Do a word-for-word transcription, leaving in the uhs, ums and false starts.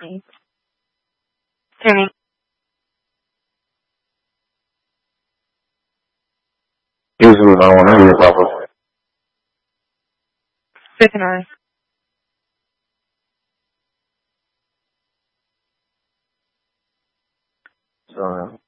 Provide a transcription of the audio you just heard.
Hear me? Usually I want to hear about Second eye. So,